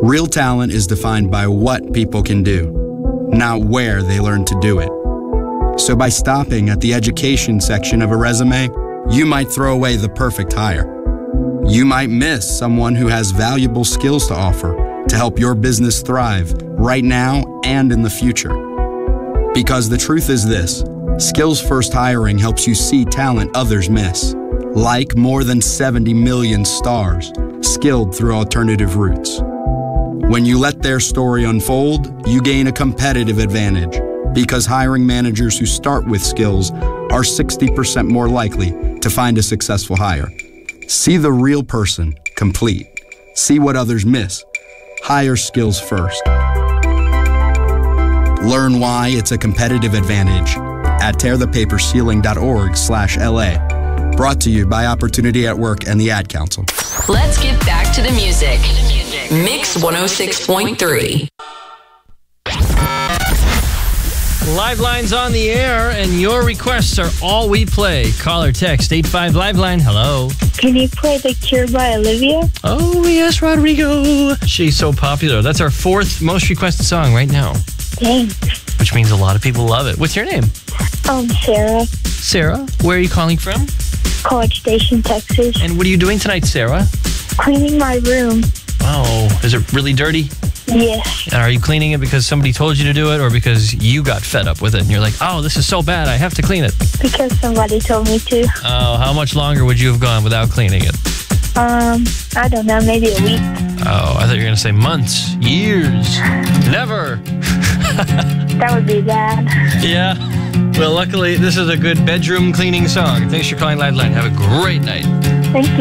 Real talent is defined by what people can do, not where they learn to do it. So by stopping at the education section of a resume, you might throw away the perfect hire. You might miss someone who has valuable skills to offer to help your business thrive right now and in the future. Because the truth is this, skills-first hiring helps you see talent others miss, like more than 70 million stars skilled through alternative routes. When you let their story unfold, you gain a competitive advantage because hiring managers who start with skills are 60% more likely to find a successful hire. See the real person, complete. See what others miss. Hire skills first. Learn why it's a competitive advantage at tearthepaperceiling.org/LA. Brought to you by Opportunity at Work and the Ad Council. Let's get back to the music. Mix 106.3. Live Line's on the air, and your requests are all we play. Call or text 85 Live Line. Hello. Can you play The Cure by Olivia? Oh, yes, Rodrigo. She's so popular. That's our 4th most requested song right now. Thanks. Which means a lot of people love it. What's your name? Sarah. Sarah. Where are you calling from? College Station, Texas. And what are you doing tonight, Sarah? Cleaning my room. Oh, is it really dirty? Yes. And are you cleaning it because somebody told you to do it or because you got fed up with it and you're like, oh, this is so bad, I have to clean it? Because somebody told me to. Oh, how much longer would you have gone without cleaning it? I don't know, maybe a week. Oh, I thought you were going to say months, years, never. That would be bad. Yeah. Well, luckily, this is a good bedroom cleaning song. Thanks for calling Live Line. Have a great night. Thank you.